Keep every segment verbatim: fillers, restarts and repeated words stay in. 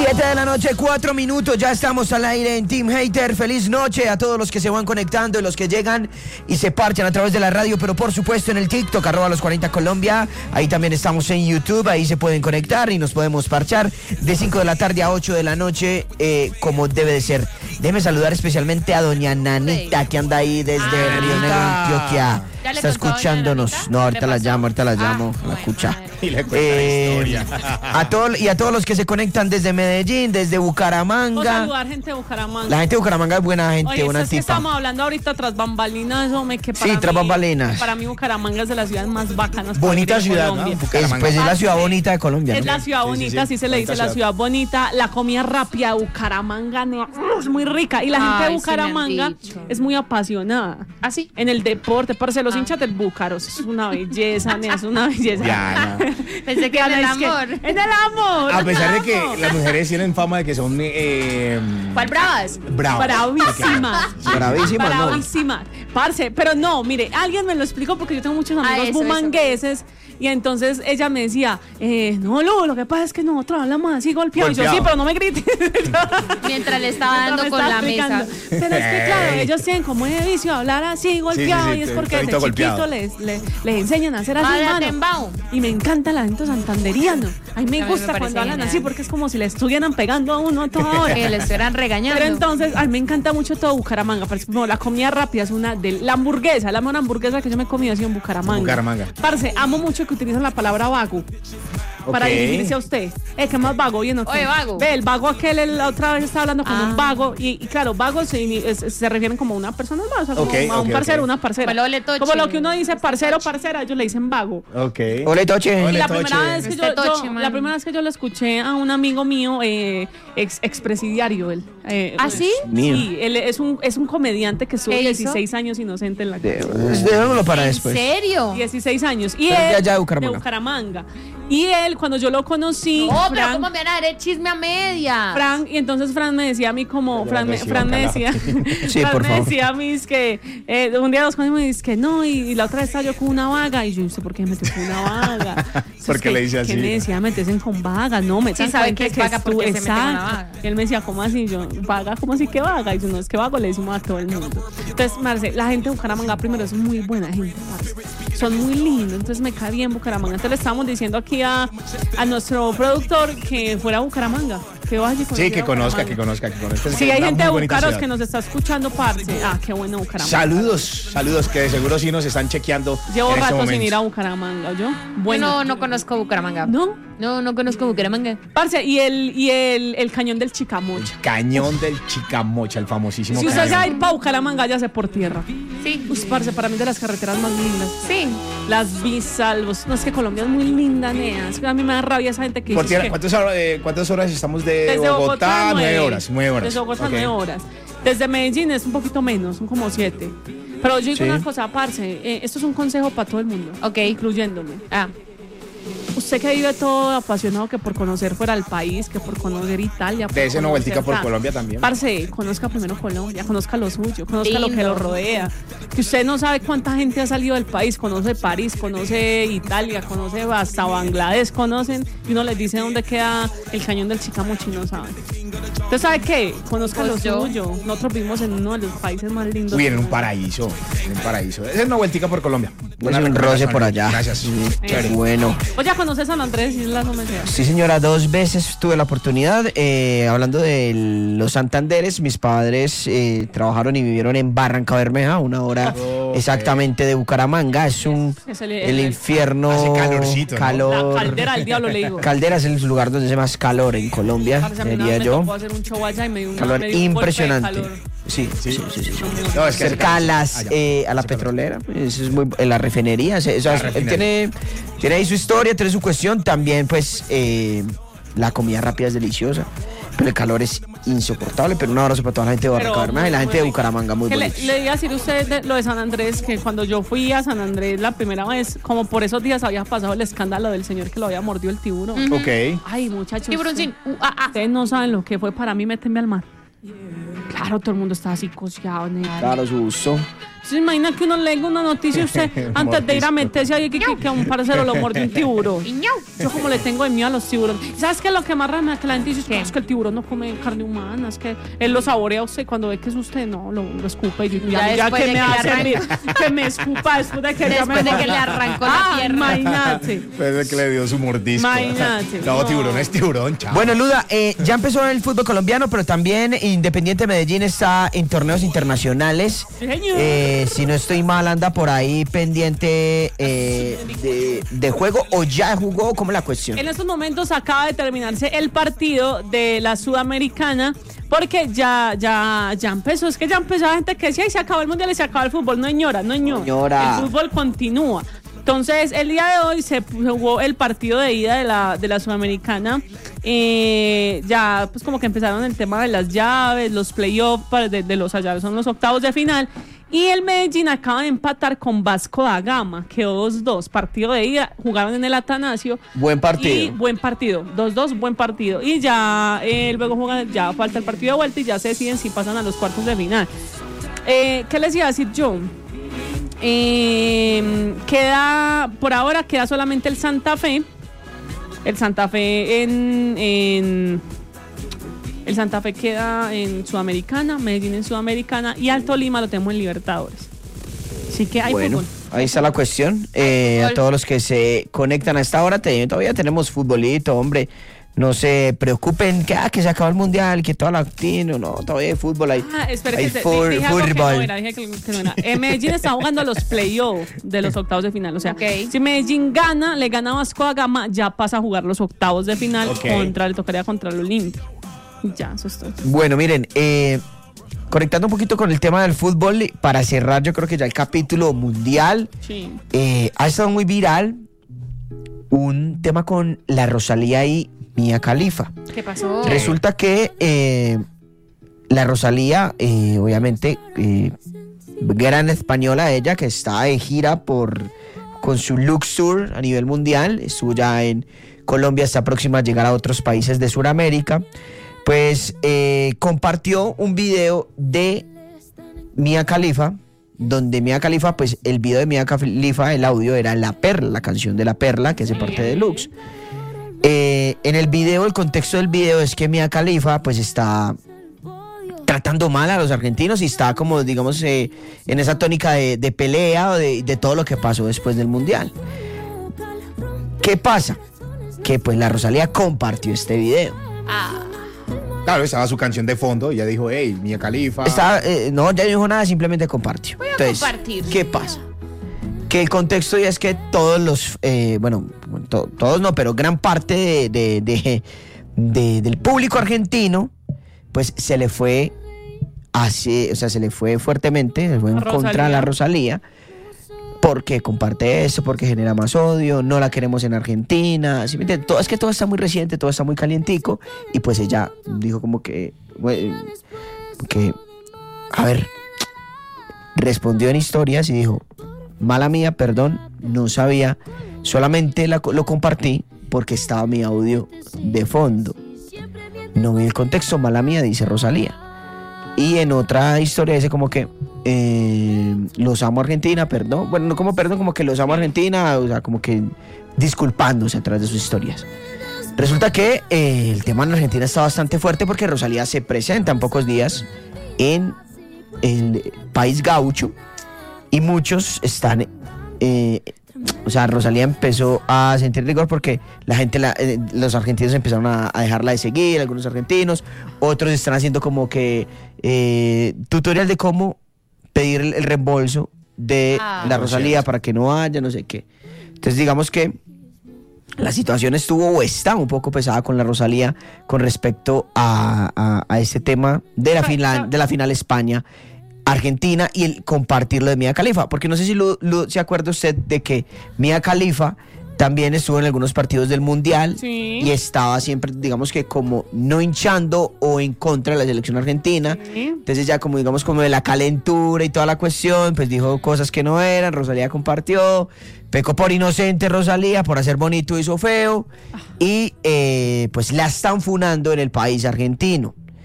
siete de la noche, cuatro minutos, ya estamos al aire en Team Hater. Feliz noche a todos los que se van conectando y los que llegan y se parchan a través de la radio, pero por supuesto en el TikTok, arroba los cuarenta Colombia. Ahí también estamos en YouTube, ahí se pueden conectar y nos podemos parchar de cinco de la tarde a ocho de la noche, eh, como debe de ser. Déjeme saludar especialmente a doña Nanita, que anda ahí desde ah, Río Negro, Antioquia. Está escuchándonos. No, ahorita la llamo, ahorita la llamo, ah, la escucha. Y le cuenta eh, la historia. A todo, y a todos los que se conectan desde Medellín, desde Bucaramanga. Vamos a saludar gente de Bucaramanga. La gente de Bucaramanga es buena gente, Oye, buena es que tipa. estamos hablando ahorita tras bambalinas, hombre, que para Sí, tras mí, bambalinas. Para mí Bucaramanga es de las ciudades más bacanas. Bonita ciudad, Colombia. ¿no? Es, pues es la ciudad bonita de Colombia, Es ¿no? la ciudad Sí, sí, bonita, sí. así se le dice, Bonita la ciudad bonita. La comida rápida de Bucaramanga no, es muy rica. Y la gente Ay, de sí me Bucaramanga han dicho. es muy apasionada. ¿Ah, sí? En el deporte, parce, los Ah. hinchas del Búcaros, es una belleza, nea, es una belleza. Diana. Pensé que en el Es que- amor. En el amor. A pesar de en el que amor. las mujeres tienen fama de que son eh, ¿Cuál bravas? bravas. Bravísimas. Bravísimas, ¿no? Bravísimas. Parce, pero no, mire, alguien me lo explicó porque yo tengo muchos Ah, amigos eso, bumangueses. Y entonces ella me decía, eh, no, Lu, lo que pasa es que nosotros hablamos así golpeado. Y yo, Golpeado. sí, pero no me grites. Mientras le estaba Mientras dando me con estaba la mesa. explicando. Pero es que, claro, ellos tienen como ese vicio de hablar así, golpeado. sí, y es te- porque desde todito chiquito golpeado. les, les, les enseñan a hacer así, Háblate en mano. bajo. Y me encanta el acento santanderiano. A mí me A mí me gusta parece cuando hablan genial. así porque es como si le estuvieran pegando a uno a toda hora. Que le estuvieran regañando. Pero entonces, a mí me encanta mucho todo Bucaramanga. Por ejemplo, la comida rápida es una de la hamburguesa, la mejor hamburguesa que yo me he comido ha sido en Bucaramanga. Bucaramanga. Parce, amo mucho que utilizan la palabra vago para Ok. dirigirse a usted. Es que más vago, ¿bien o qué? Oye, vago. Ve, el vago aquel, él la otra vez estaba hablando con Ah. un vago y, y claro, vago se, es- se refieren como a una persona más, o sea, como Ok, a un ok, parcero, ok. una parcera. Como el ole toche. Como lo que uno dice parcero, parcera, ellos le dicen vago. Ok. Ole, Toche. Y Ole, la Toche. primera vez que yo, Este yo- Toche, man. la primera vez que yo lo escuché a un amigo mío, eh, ex expresidiario él. Eh, ¿Ah, sí? Mío. Sí, él es un, es un comediante que estuvo ¿Qué hizo? dieciséis años inocente en la De- cárcel. Dejémoslo para ¿En después. serio? dieciséis años. Y Pero de él, allá de Bucaramanga. Bucaramanga. Y él, cuando yo lo conocí, Oh, pero Fran, ¿cómo me van a dar el chisme a media? Fran, y entonces Fran me decía a mí como, Fran me, recibo, Fran me carajo. decía, Sí, Fran por me favor. decía a mí es que eh, un día nos conocimos y dice que no, y, y la otra vez estaba yo con una vaga, y yo no sé por qué me metió con una vaga. Entonces, ¿Por qué que- le dice así? Que me decía, meterse con vaga, no, me Sí, sabe que es vaga porque se mete con la vaga. Y él me decía, ¿cómo así? Yo, vaga, ¿cómo así que vaga? Y yo, no, es que vago le decimos a todo el mundo. Entonces, Marce, la gente de Bucaramanga primero es muy buena gente, parce. Son muy lindos, entonces me cae bien Bucaramanga. Entonces le estábamos diciendo aquí a, a nuestro productor que fuera a Bucaramanga, que vaya y Sí, conociera que conozca, Bucaramanga. que conozca, que conozca. Es Sí, una hay gente muy de bonita Bucaros ciudad. que nos está escuchando, parce. Ah, qué bueno Bucaramanga. Saludos, saludos, que de seguro sí nos están chequeando. Llevo en este rato sin momento. ir a Bucaramanga, ¿yo? Yo Bueno. no, no conozco Bucaramanga. ¿No? No, no conozco Bucaramanga. Parce, y el, y el, el cañón del Chicamocha. Cañón del Chicamocha, el famosísimo Si usted se cañón. va a ir para Bucaramanga, ya se por tierra. Sí. Uy, parce, para mí es de las carreteras más lindas. Sí. Las bisalvos. No, es que Colombia es muy linda, nea. Es que a mí me da rabia esa gente que Por dice tierra, que ¿cuántas, horas, eh, ¿Cuántas horas estamos de desde Bogotá? Bogotá, nueve horas, nueve horas. Desde Bogotá, Ok. nueve horas. Desde Medellín es un poquito menos, son como siete. Pero yo digo Sí. una cosa, parce, eh, esto es un consejo para todo el mundo. Ok. Incluyéndome. Ah. Usted que vive todo apasionado que por conocer fuera del país, que por conocer Italia. por Dese una conocer vueltica por tal. Colombia también. Parce, conozca primero Colombia, conozca lo suyo, conozca lo que Lindo. lo rodea. Que usted no sabe cuánta gente ha salido del país, conoce París, conoce Italia, conoce hasta Bangladesh, conocen, y uno les dice dónde queda el cañón del Chicamocha y no saben. Entonces, ¿sabe qué? Conozca Pues lo yo. suyo. Nosotros vivimos en uno de los países más lindos. Uy, en del un mundo. paraíso, en un paraíso. Esa es una vueltica por Colombia. Es un roce por allá. Gracias. Sí, Chévere. bueno. Oye, ¿ya conoces San Andrés y Islas Homestead? Sí, señora, dos veces tuve la oportunidad. Eh, hablando de los Santanderes, mis padres eh, trabajaron y vivieron en Barranca Bermeja, una hora Ok. exactamente de Bucaramanga. Es un Es el- el el- infierno. Hace calorcito, ¿no? calor. La caldera del diablo, le digo. Caldera es el lugar donde hace más calor en Colombia, Parce, a mí una diría vez me yo. tocó hacer un show allá y me dio una- Calor me dio un golpe de impresionante. calor. Sí, sí, sí, sí, sí. No, es que Cerca a las allá. eh, a la Hace calor. petrolera, pues, es muy en la refinería, se- o sea, La él refinería. tiene tiene ahí su historia, tiene su cuestión, también pues eh, la comida rápida es deliciosa, pero el calor es insoportable, pero un abrazo para toda la gente de Barranca Pero Bermeja y la muy gente de bueno. Bucaramanga, muy Que le, bonito. le iba a decir a usted de- lo de San Andrés, que cuando yo fui a San Andrés la primera vez, como por esos días había pasado el escándalo del señor que lo había mordido el tiburón. Ok. Ay, muchachos. Tiburoncín. Uh, ah, ah. Ustedes no saben lo que fue para mí meterme al mar. Claro, todo el mundo estaba así coseado, nena. Claro, su uso. ¿Se imagina que uno lee una noticia usted antes de ir a meterse ahí que, que, que a un parcero lo muerde un tiburón? Yo como le tengo de miedo a los tiburones. ¿Sabes qué es lo que más rama? Que la gente dice es que el tiburón no come carne humana, es que él lo saborea a usted cuando ve que es usted, no, lo, lo escupa y yo, ya, ya, ya que me hace servir, que me escupa después de que después ya me de que le arrancó ah, la pierna. Imagínate. Después de que le dio su mordisco. Imagínate. No, tiburón es tiburón, chao. Bueno, Luda, eh, ya empezó el fútbol colombiano, pero también Independiente Medellín está en torneos internacionales. Sí, señor. Eh, si no estoy mal, anda por ahí pendiente eh, de, de juego o ya jugó, ¿cómo es la cuestión? En estos momentos acaba de terminarse el partido de la Sudamericana porque ya, ya, ya empezó, es que ya empezó la gente que decía y se acabó el mundial y se acabó el fútbol, no señora, no señora, Señora. el fútbol continúa. Entonces, el día de hoy se jugó el partido de ida de la, de la Sudamericana. Eh, ya, pues como que empezaron el tema de las llaves, los playoffs de, de los allá, son los octavos de final. Y el Medellín acaba de empatar con Vasco da Gama, quedó dos dos, partido de ida, jugaron en el Atanasio. Buen partido. Y buen partido, dos dos, buen partido. Y ya eh, luego juegan, ya falta el partido de vuelta y ya se deciden si pasan a los cuartos de final. Eh, ¿Qué les iba a decir yo? Eh, queda, por ahora queda solamente el Santa Fe. El Santa Fe en, en el Santa Fe queda en Sudamericana, Medellín en Sudamericana y al Tolima lo tenemos en Libertadores. Así que hay bueno, fútbol. Ahí está la cuestión. Eh, a todos los que se conectan a esta hora, te, todavía tenemos futbolito, hombre. No se preocupen que, ah, que se acabó el mundial, que todo latino, no, todavía hay fútbol ahí. Ah, espera, hay que te, fútbol. dije algo que no era, dije que, que no era. Eh, Medellín está jugando los playoffs de los octavos de final. O sea, Okay. si Medellín gana, le gana a Vasco da Gama, ya pasa a jugar los octavos de final Okay. contra, le tocaría contra el Olimpia. Ya, eso es todo. Bueno, miren, eh, conectando un poquito con el tema del fútbol, para cerrar, yo creo que ya el capítulo mundial Sí. eh, ha estado muy viral un tema con la Rosalía y Mia Khalifa. ¿Qué pasó? Resulta que eh, la Rosalía, eh, obviamente, eh, gran española ella, que está de gira por con su Lux Tour a nivel mundial, estuvo ya en Colombia, está próxima a llegar a otros países de Sudamérica, pues eh, compartió un video de Mia Khalifa, donde Mia Khalifa, pues el video de Mia Khalifa, el audio era La Perla, la canción de La Perla, que hace parte de Lux. Eh, en el video, el contexto del video es que Mia Khalifa pues está tratando mal a los argentinos y está como, digamos, eh, en esa tónica de, de pelea o de, de todo lo que pasó después del mundial. ¿Qué pasa? Que pues la Rosalía compartió este video. Ah, Claro, estaba su canción de fondo y ella dijo, hey, Mia Khalifa. Estaba, eh, no, ya no dijo nada, simplemente compartió. Voy a Entonces, compartir. ¿qué pasa? Que el contexto ya es que todos los, eh, bueno, to- todos no, pero gran parte de, de- de- de- del público argentino, pues se le fue así, o sea, se le fue fuertemente, se fue en Rosalía. contra de la Rosalía, porque comparte eso, porque genera más odio, no la queremos en Argentina, ¿sí me entiendes? Todo, es que todo está muy reciente, todo está muy calientico, y pues ella dijo como que, bueno, que, a ver, respondió en historias y dijo, mala mía, perdón, no sabía, solamente la- lo compartí porque estaba mi audio de fondo. No vi el contexto, mala mía, dice Rosalía. Y en otra historia dice como que eh, los amo Argentina, perdón. Bueno, no como perdón, como que los amo Argentina, o sea, como que disculpándose a través de sus historias. Resulta que eh, el tema en Argentina está bastante fuerte porque Rosalía se presenta en pocos días en el país gaucho y muchos están... eh, o sea, Rosalía empezó a sentir rigor porque la gente, la, eh, los argentinos empezaron a, a dejarla de seguir, algunos argentinos, otros están haciendo como que eh, tutorial de cómo pedir el, el reembolso de Ah. la Rosalía para que no vaya, no sé qué. Entonces digamos que la situación estuvo o está un poco pesada con la Rosalía con respecto a, a, a este tema de la final, de la final España Argentina y el compartirlo de Mia Khalifa, porque no sé si lo, lo- se acuerda usted de que Mia Khalifa también estuvo en algunos partidos del Mundial Sí. y estaba siempre, digamos que como no hinchando o en contra de la selección argentina. Sí. Entonces ya como digamos como de la calentura y toda la cuestión, pues dijo cosas que no eran, Rosalía compartió, pecó por inocente Rosalía, por hacer bonito hizo feo y eh, pues la están funando en el país argentino.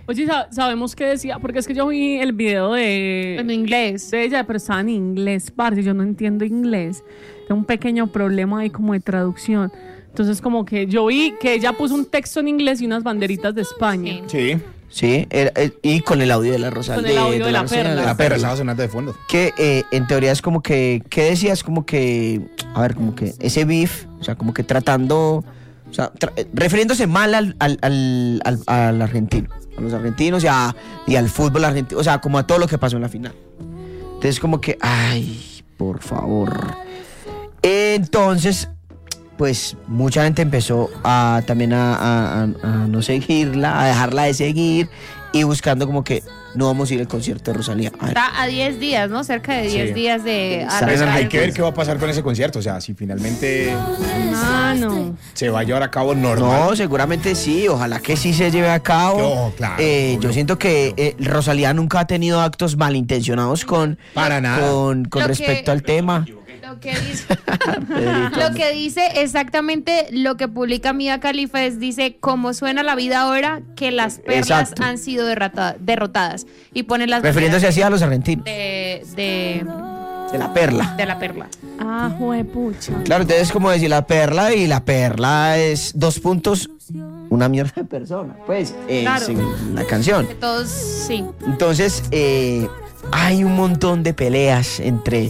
Oye, sa- sabemos qué decía, porque es que yo vi el video de, En inglés. de ella, pero estaba en inglés, parce, yo no entiendo inglés. Tengo un pequeño problema ahí como de traducción. Entonces como que yo vi que ella puso un texto en inglés y unas banderitas de España. Sí. Sí. Sí, era- eh, y con el audio de la Rosalía. Con el audio de la Rosalía, Perla. La perra estaba sonando de fondo. Que eh, en teoría es como que, ¿qué decías? Como que, a ver, como que ese beef, o sea, como que tratando, o sea, tra- eh, refiriéndose mal al, al, al, al, al argentino, a los argentinos y, a- y al fútbol argentino, o sea, como a todo lo que pasó en la final. Entonces como que, ay, por favor. Entonces, pues mucha gente empezó a también a, a- a- a no seguirla, a dejarla de seguir y buscando como que no vamos a ir al concierto de Rosalía. A ver, Está a diez días, ¿no? Cerca de diez Sí. días de Está Pues, arrancar hay el que ver concierto. qué va a pasar con ese concierto. O sea, si finalmente Ah, no. se va a llevar a cabo normal. no, seguramente sí, ojalá que sí se lleve a cabo. No, claro, Eh, obvio, yo siento que eh, Rosalía nunca ha tenido actos malintencionados con, Para nada. con, con Lo respecto que- al tema. Lo que dice, lo que dice exactamente lo que publica Mia Khalifa es, dice, cómo suena la vida ahora que las perlas Exacto. han sido derrota- derrotadas. Y pone las Refiriéndose así a los argentinos. de, de, De la perla. de la perla. Ah, juepucha. Claro, entonces es como decir la perla y la perla es dos puntos, una mierda de persona. Pues, eh, Claro. según la canción. De todos, sí. Entonces, eh, hay un montón de peleas entre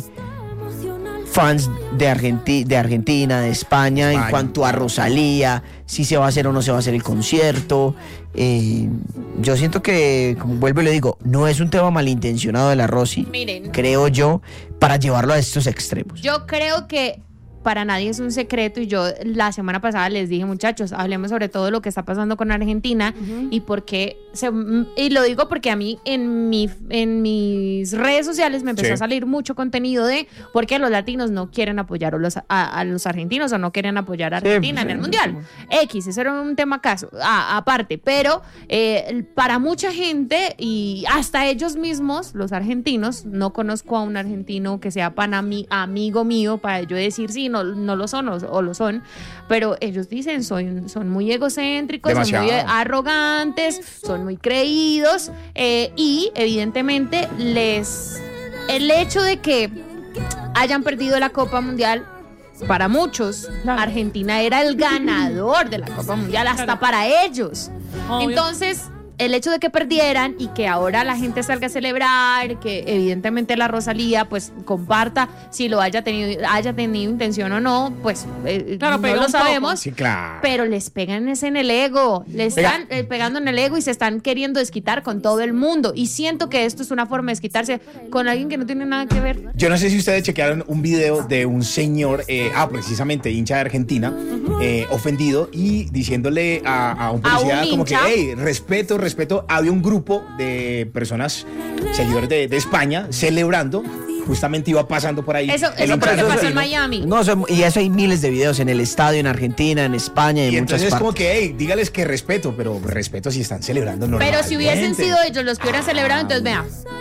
fans de, Argenti- de Argentina, de España, en España. cuanto a Rosalía, si se va a hacer o no se va a hacer el concierto. Eh, yo siento que, como vuelvo y le digo, no es un tema malintencionado de la Rosy, Miren, creo yo, para llevarlo a estos extremos. yo creo que para nadie es un secreto y yo la semana pasada les dije, muchachos, hablemos sobre todo lo que está pasando con Argentina y por qué se- y lo digo porque a mí en mi en mis redes sociales me empezó Sí. a salir mucho contenido de por qué los latinos no quieren apoyar a los, a, a los argentinos o no quieren apoyar a Sí, Argentina sí. en el mundial. X, eso era un tema caso, a- aparte, pero eh, para mucha gente y hasta ellos mismos, los argentinos, no conozco a un argentino que sea pan ami- amigo mío para yo decir sí, no, no lo son o, o lo son, pero ellos dicen son, son muy egocéntricos, son Demasiado. muy arrogantes, son muy creídos eh, y evidentemente les el hecho de que hayan perdido la Copa Mundial. Para muchos, Claro. Argentina era el ganador de la Copa Mundial, hasta Claro. para ellos. Obvio. Entonces, el hecho de que perdieran y que ahora la gente salga a celebrar, que evidentemente la Rosalía pues comparta si lo haya tenido, haya tenido intención o no, pues eh, Claro, no pega lo un poco. sabemos. Sí, claro. Pero les pegan ese en el ego, les Oiga. están eh, pegando en el ego y se están queriendo desquitar con todo el mundo. Y siento que esto es una forma de desquitarse con alguien que no tiene nada que ver. Yo no sé si ustedes chequearon un video de un señor, eh, ah, precisamente hincha de Argentina, eh, ofendido y diciéndole a, a un A un policía como que, hincha. hey, respeto, respeto. Había un grupo de personas, seguidores de, de España, celebrando. Justamente iba pasando por ahí. Eso, el eso hincha fue lo que pasó en argentino. Miami. No, son- y eso hay miles de videos en el estadio, en Argentina, en España, en Y muchas entonces es partes. como que, hey, dígales que respeto, pero respeto si están celebrando normalmente. Pero si hubiesen sido ellos los que hubieran celebrado, entonces vea.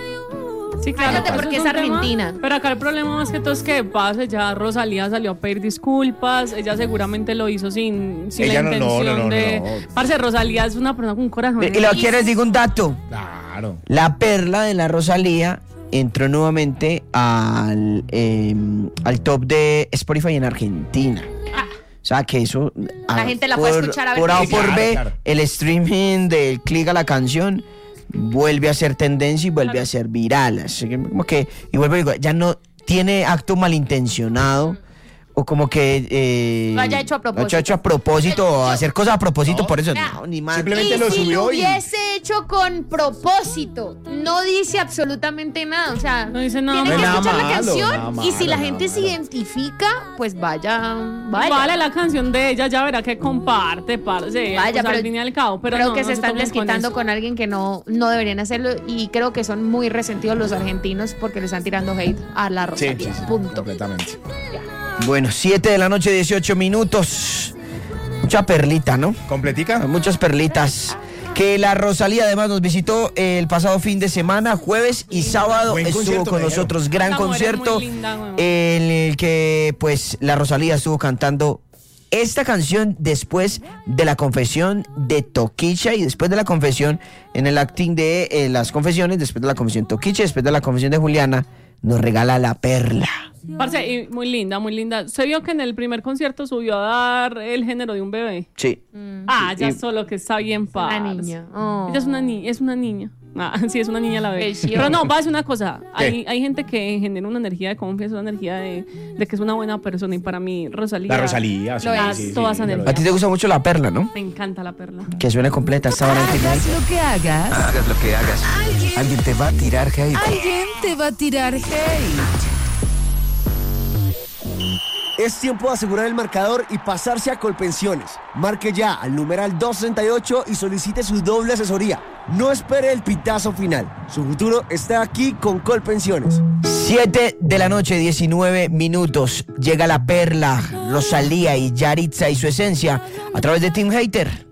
Sí, claro. Cállate, eso porque un es tema, argentina. pero acá el problema más que todo es que pase, ya Rosalía salió a pedir disculpas, ella seguramente lo hizo sin, sin Ella la no, no, intención no, no, de... no. Parce, Rosalía es una persona con un corazón. Y lo que les digo un dato. Claro. La perla de la Rosalía entró nuevamente al, eh, al top de Spotify en Argentina. O sea que eso... La gente la fue a escuchar a ver Por qué A o dice. por Claro, B, claro. el streaming del click a la canción vuelve a ser tendencia y vuelve a ser viral. Así que como que, y vuelvo y digo, ya no tiene acto malintencionado o como que... Eh, Lo haya hecho a propósito. Lo haya hecho a propósito o hacer cosas a propósito, No. por eso Vea, no, ni más. simplemente Y lo si subió lo y- hubiese hecho con propósito, no dice absolutamente nada. O sea, No dice nada tiene que malo. escuchar la Nada malo, canción nada y si la malo, gente nada se malo. identifica, pues vaya, vaya. Vale la canción de ella, ya verá que comparte, parce. Vaya, pues, pero al fin y al cabo. Pero creo no, que no se están tomen con desquitando eso. con, alguien que no, no deberían hacerlo y creo que son muy resentidos los argentinos porque le están tirando hate a la Sí, Rosalía. sí, sí, Punto. completamente. Bueno, siete de la noche, dieciocho minutos. Mucha perlita, ¿no? ¿Completica? Muchas perlitas. Que la Rosalía además nos visitó el pasado fin de semana, jueves y sábado. Buen Estuvo concierto, con me dijeron. nosotros, gran La mujer es muy concierto linda, weón. en el que pues la Rosalía estuvo cantando esta canción después de la confesión de Toquicha y después de la confesión en el acting de eh, las confesiones, después de la confesión Toquicha, después de la confesión de Juliana, nos regala La Perla. Parce, y muy linda, muy linda. Se vio que en el primer concierto subió a dar el género de un bebé. Sí. Mm. Ah, ya Y- solo que está bien parce. Una niña. Oh. Ella es una niña, es una niña. Ah, sí, es una niña la bebé. Preciosa. Pero no, va a decir una cosa. ¿Qué? Hay, hay gente que genera una energía de confianza, una energía de, de que es una buena persona. Y para mí, Rosalía. La Rosalía, sí, Lo sí, es, sí, toda sí, esa ya lo energía. A ti te gusta mucho La Perla, ¿no? Me encanta La Perla. Que suene completa esta hora en Team Hagas Hater. lo que hagas, Hagas lo que hagas. Alguien te va a tirar hate. alguien te va a tirar hate. Es tiempo de asegurar el marcador y pasarse a Colpensiones. Marque ya al numeral doscientos sesenta y ocho y solicite su doble asesoría. No espere el pitazo final. Su futuro está aquí con Colpensiones. siete de la noche, diecinueve minutos. Llega La Perla, Rosalía y Yaritza y su esencia a través de Team Hater.